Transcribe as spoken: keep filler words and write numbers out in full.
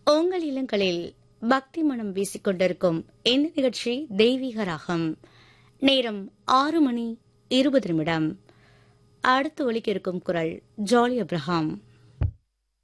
உங்கள் இல்லங்களில் பக்தி மனம் வீசிக்கொண்டிருக்கும் இந்த நிகழ்ச்சி தெய்வீக ராகம். நேரம் ஆறு மணி இருபது நிமிடம். அடுத்து ஒலிக்க இருக்கும் குரல் ஜாலி அப்ரஹாம்.